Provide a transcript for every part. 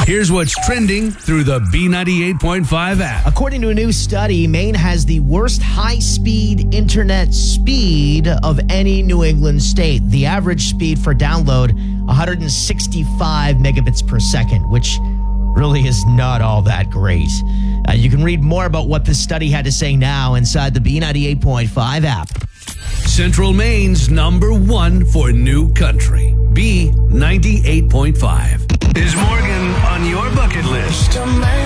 Here's what's trending through the B98.5 app. According to a new study, Maine has the worst high-speed internet speed of any New England state. The average speed for download, 165 megabits per second, which really is not all that great. You can read more about what this study had to say now inside the B98.5 app. Central Maine's #1 for new country. B98.5. Is Morgan on your bucket list?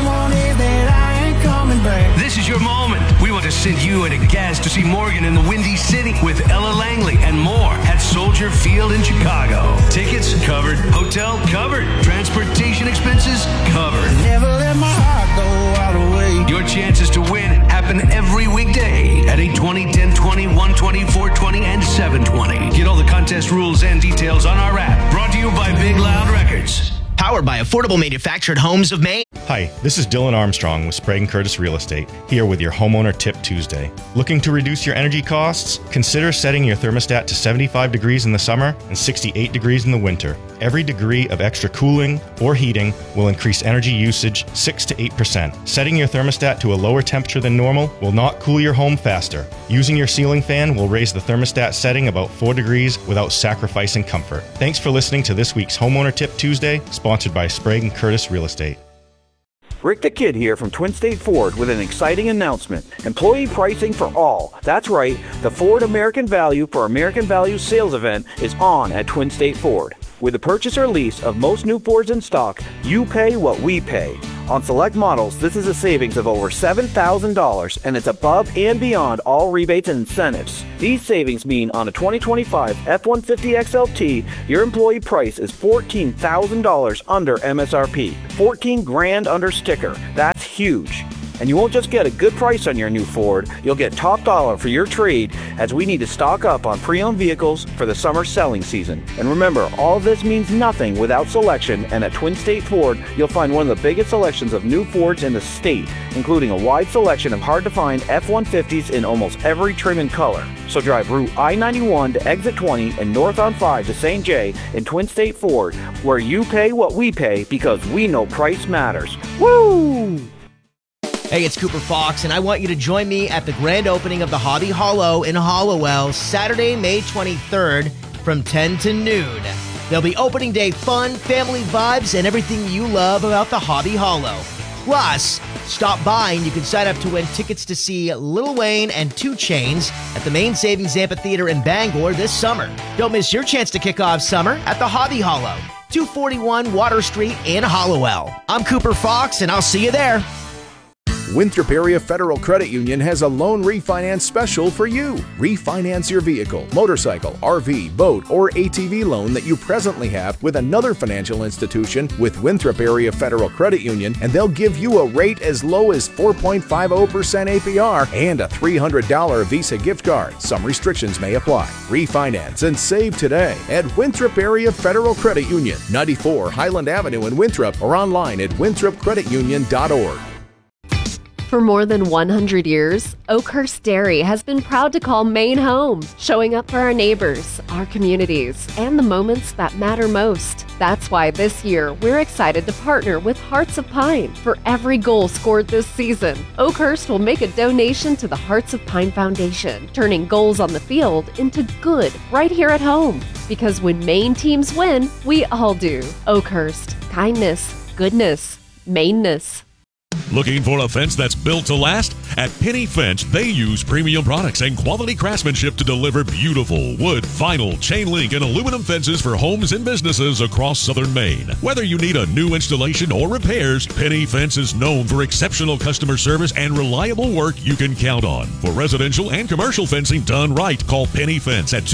This is your moment. We want to send you and a guest to see Morgan in the Windy City with Ella Langley and more at Soldier Field in Chicago. Tickets covered, hotel covered, transportation expenses covered. Never let my heart go out of way. Your chances to win happen every weekday at 8:20, 10:20, 1:20, 4:20, and 7:20. Get all the contest rules and details on our app. Brought to you by Big Loud Records. Powered by Affordable Manufactured Homes of Maine. Hi, this is Dylan Armstrong with Sprague & Curtis Real Estate, here with your Homeowner Tip Tuesday. Looking to reduce your energy costs? Consider setting your thermostat to 75 degrees in the summer and 68 degrees in the winter. Every degree of extra cooling or heating will increase energy usage 6 to 8%. Setting your thermostat to a lower temperature than normal will not cool your home faster. Using your ceiling fan will raise the thermostat setting about 4 degrees without sacrificing comfort. Thanks for listening to this week's Homeowner Tip Tuesday, sponsored by Sprague & Curtis Real Estate. Rick the Kid here from Twin State Ford with an exciting announcement. Employee pricing for all. That's right, the Ford American Value for American Value sales event is on at Twin State Ford. With the purchase or lease of most new Fords in stock, you pay what we pay. On select models, this is a savings of over $7,000, and it's above and beyond all rebates and incentives. These savings mean on a 2025 F-150 XLT, your employee price is $14,000 under MSRP, $14,000 under sticker. That's huge. And you won't just get a good price on your new Ford, you'll get top dollar for your trade, as we need to stock up on pre-owned vehicles for the summer selling season. And remember, all this means nothing without selection, and at Twin State Ford, you'll find one of the biggest selections of new Fords in the state, including a wide selection of hard-to-find F-150s in almost every trim and color. So drive Route I-91 to Exit 20 and North on 5 to St. J in Twin State Ford, where you pay what we pay because we know price matters. Woo! Hey, it's Cooper Fox, and I want you to join me at the grand opening of the Hobby Hollow in Hallowell, Saturday, May 23rd from 10 to noon. There'll be opening day fun, family vibes, and everything you love about the Hobby Hollow. Plus, stop by and you can sign up to win tickets to see Lil Wayne and 2 Chainz at the Maine Savings Amphitheater in Bangor this summer. Don't miss your chance to kick off summer at the Hobby Hollow, 241 Water Street in Hallowell. I'm Cooper Fox, and I'll see you there. Winthrop Area Federal Credit Union has a loan refinance special for you. Refinance your vehicle, motorcycle, RV, boat, or ATV loan that you presently have with another financial institution with Winthrop Area Federal Credit Union, and they'll give you a rate as low as 4.50% APR and a $300 Visa gift card. Some restrictions may apply. Refinance and save today at Winthrop Area Federal Credit Union, 94 Highland Avenue in Winthrop, or online at winthropcreditunion.org. For more than 100 years, Oakhurst Dairy has been proud to call Maine home, showing up for our neighbors, our communities, and the moments that matter most. That's why this year, we're excited to partner with Hearts of Pine. For every goal scored this season, Oakhurst will make a donation to the Hearts of Pine Foundation, turning goals on the field into good right here at home. Because when Maine teams win, we all do. Oakhurst, kindness, goodness, Maineness. Looking for a fence that's built to last? At Penny Fence, they use premium products and quality craftsmanship to deliver beautiful wood, vinyl, chain link, and aluminum fences for homes and businesses across southern Maine. Whether you need a new installation or repairs, Penny Fence is known for exceptional customer service and reliable work you can count on. For residential and commercial fencing done right, call Penny Fence at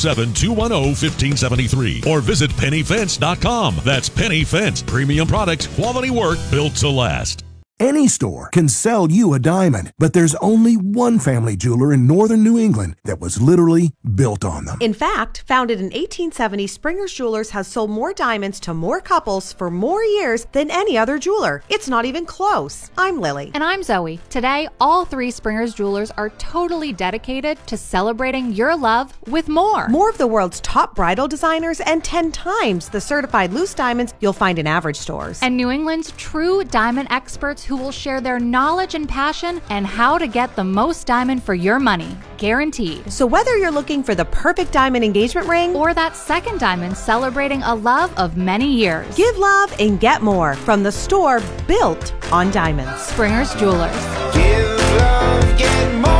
207-210-1573 or visit pennyfence.com. That's Penny Fence, premium products, quality work built to last. Any store can sell you a diamond, but there's only one family jeweler in northern New England that was literally built on them. In fact, founded in 1870, Springer's Jewelers has sold more diamonds to more couples for more years than any other jeweler. It's not even close. I'm Lily. And I'm Zoe. Today, all three Springer's Jewelers are totally dedicated to celebrating your love with more. More of the world's top bridal designers and 10 times the certified loose diamonds you'll find in average stores. And New England's true diamond experts who will share their knowledge and passion and how to get the most diamond for your money. Guaranteed. So whether you're looking for the perfect diamond engagement ring or that second diamond celebrating a love of many years, give love and get more from the store built on diamonds. Springer's Jewelers. Give love, get more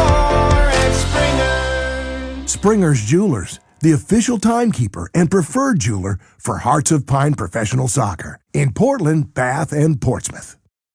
at Springer's. Springer's Jewelers, the official timekeeper and preferred jeweler for Hearts of Pine Professional Soccer in Portland, Bath, and Portsmouth.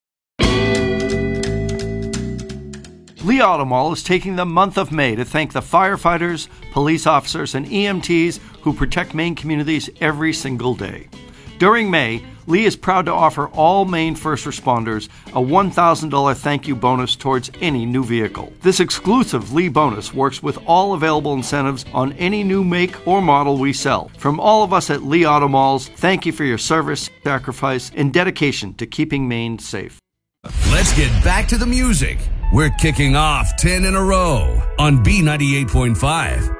Lee Auto Mall is taking the month of May to thank the firefighters, police officers, and EMTs who protect Maine communities every single day. During May, Lee is proud to offer all Maine first responders a $1,000 thank you bonus towards any new vehicle. This exclusive Lee bonus works with all available incentives on any new make or model we sell. From all of us at Lee Auto Malls, thank you for your service, sacrifice, and dedication to keeping Maine safe. Let's get back to the music. We're kicking off 10 in a row on B98.5.